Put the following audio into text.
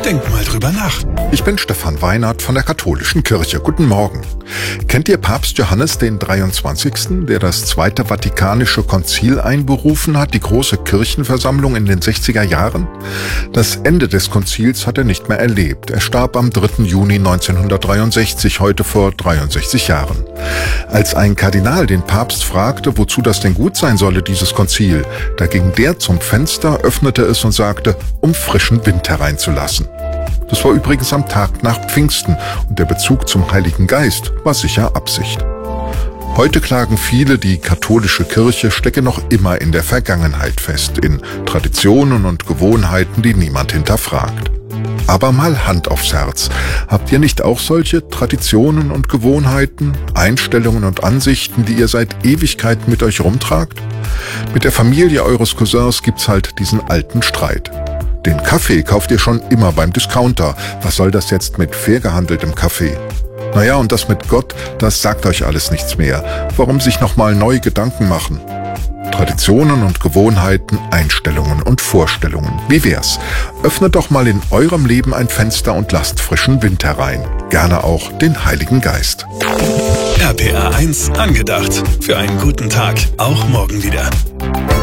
Denkt mal drüber nach. Ich bin Stefan Weinert von der Katholischen Kirche. Guten Morgen. Kennt ihr Papst Johannes den 23., der das Zweite Vatikanische Konzil einberufen hat, die große Kirchenversammlung in den 60er Jahren? Das Ende des Konzils hat er nicht mehr erlebt. Er starb am 3. Juni 1963, heute vor 63 Jahren. Als ein Kardinal den Papst fragte, wozu das denn gut sein solle, dieses Konzil, da ging der zum Fenster, öffnete es und sagte, um frischen Wind hereinzulassen. Das war übrigens am Tag nach Pfingsten und der Bezug zum Heiligen Geist war sicher Absicht. Heute klagen viele, die katholische Kirche stecke noch immer in der Vergangenheit fest, in Traditionen und Gewohnheiten, die niemand hinterfragt. Aber mal Hand aufs Herz. Habt ihr nicht auch solche Traditionen und Gewohnheiten, Einstellungen und Ansichten, die ihr seit Ewigkeiten mit euch rumtragt? Mit der Familie eures Cousins gibt's halt diesen alten Streit. Den Kaffee kauft ihr schon immer beim Discounter. Was soll das jetzt mit fair gehandeltem Kaffee? Naja, und das mit Gott, das sagt euch alles nichts mehr. Warum sich nochmal neue Gedanken machen? Traditionen und Gewohnheiten, Einstellungen und Vorstellungen. Wie wär's? Öffnet doch mal in eurem Leben ein Fenster und lasst frischen Wind herein. Gerne auch den Heiligen Geist. RPR 1 angedacht. Für einen guten Tag. Auch morgen wieder.